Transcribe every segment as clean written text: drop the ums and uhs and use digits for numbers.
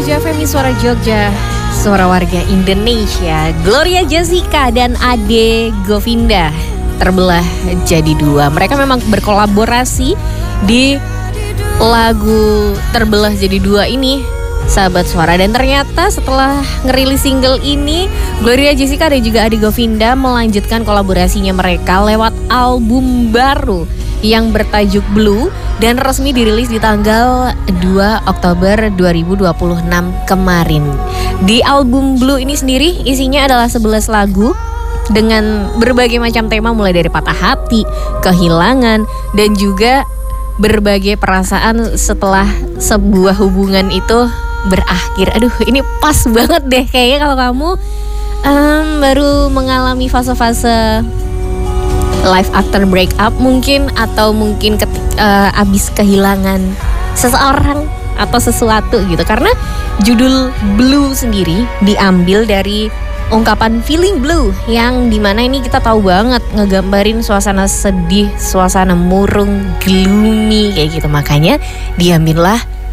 Jogja Femi, suara Jogja, suara warga Indonesia. Gloria Jessica dan Ade Govinda terbelah jadi dua. Mereka memang berkolaborasi di lagu Terbelah Jadi Dua ini, sahabat suara. Dan ternyata setelah ngerilis single ini, Gloria Jessica dan juga Ade Govinda melanjutkan kolaborasinya mereka lewat album baru yang bertajuk Blue dan resmi dirilis di tanggal 2 Oktober 2026 kemarin. Di album Blue ini sendiri isinya adalah 11 lagu dengan berbagai macam tema, mulai dari patah hati, kehilangan, dan juga berbagai perasaan setelah sebuah hubungan itu berakhir. Aduh, ini pas banget deh kayaknya kalau kamu baru mengalami fase-fase life after breakup mungkin, atau mungkin abis kehilangan seseorang atau sesuatu gitu. Karena judul Blue sendiri diambil dari ungkapan feeling blue, yang dimana ini kita tahu banget ngegambarin suasana sedih, suasana murung, gloomy kayak gitu. Makanya diambillah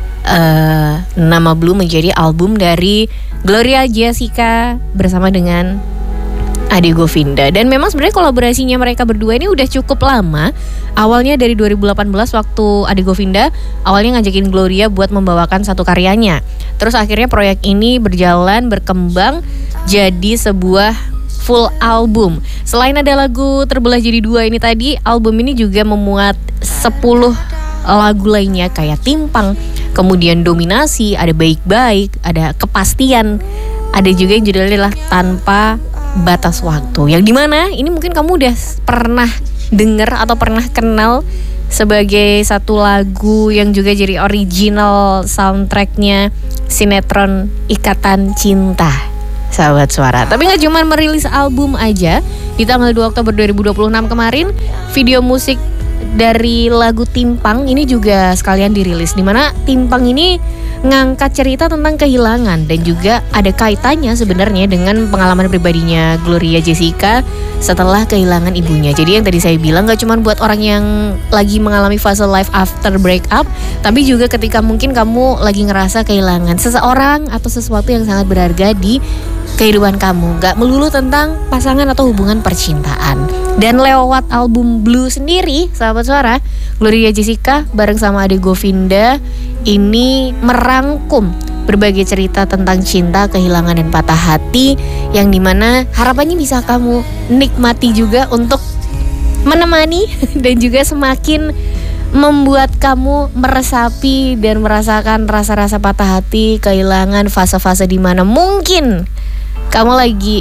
nama Blue menjadi album dari Gloria Jessica bersama dengan Ade Govinda. Dan memang sebenarnya kolaborasinya mereka berdua ini udah cukup lama. Awalnya dari 2018 waktu Ade Govinda awalnya ngajakin Gloria buat membawakan satu karyanya. Terus akhirnya proyek ini berjalan, berkembang jadi sebuah full album. Selain ada lagu Terbelah Jadi Dua ini tadi, album ini juga memuat 10 lagu lainnya kayak Timpang, kemudian Dominasi, ada Baik-Baik, ada Kepastian, ada juga yang judulnya adalah Tanpa Batas Waktu, yang dimana ini mungkin kamu udah pernah denger atau pernah kenal sebagai satu lagu yang juga jadi original soundtracknya sinetron Ikatan Cinta, sahabat suara. Tapi gak cuma merilis album aja. Di tanggal 2 Oktober 2026 kemarin, video musik dari lagu Timpang ini juga sekalian dirilis, dimana Timpang ini ngangkat cerita tentang kehilangan dan juga ada kaitannya sebenarnya dengan pengalaman pribadinya Gloria Jessica setelah kehilangan ibunya. Jadi yang tadi saya bilang gak cuma buat orang yang lagi mengalami fase life after breakup, tapi juga ketika mungkin kamu lagi ngerasa kehilangan seseorang atau sesuatu yang sangat berharga di kehidupan kamu. Gak melulu tentang pasangan atau hubungan percintaan. Dan lewat album Blue sendiri, sahabat suara, Gloria Jessica bareng sama Ade Govinda ini merangkum berbagai cerita tentang cinta, kehilangan, dan patah hati, yang dimana harapannya bisa kamu nikmati juga untuk menemani dan juga semakin membuat kamu meresapi dan merasakan rasa-rasa patah hati, kehilangan, fase-fase dimana mungkin kamu lagi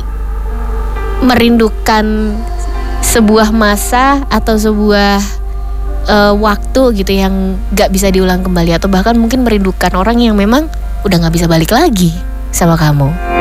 merindukan sebuah masa atau sebuah waktu gitu yang gak bisa diulang kembali, atau bahkan mungkin merindukan orang yang memang udah gak bisa balik lagi sama kamu.